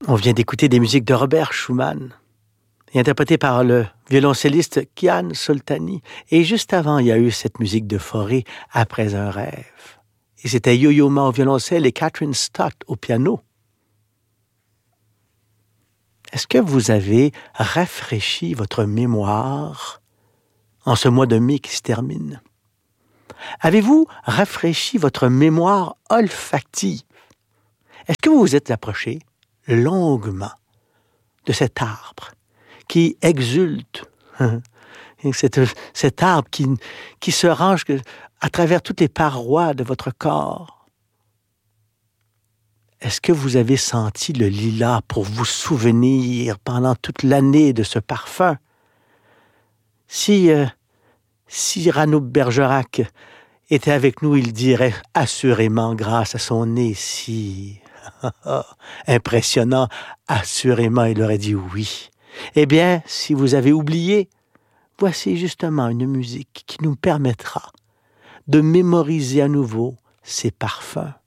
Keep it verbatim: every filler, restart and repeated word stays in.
On vient d'écouter des musiques de Robert Schumann, interprétées par le violoncelliste Kian Soltani. Et juste avant, il y a eu cette musique de Fauré, Après un rêve. Et c'était Yo-Yo Ma au violoncelle et Catherine Stott au piano. Est-ce que vous avez rafraîchi votre mémoire en ce mois de mai qui se termine? Avez-vous rafraîchi votre mémoire olfactive? Est-ce que vous vous êtes approché longuement de cet arbre qui exulte, cet, cet arbre qui, qui se range à travers toutes les parois de votre corps? Est-ce que vous avez senti le lilas pour vous souvenir pendant toute l'année de ce parfum? Si, euh, si Rano Bergerac était avec nous, il dirait assurément grâce à son nez si impressionnant, assurément il aurait dit oui. Eh bien, si vous avez oublié, voici justement une musique qui nous permettra de mémoriser à nouveau ces parfums.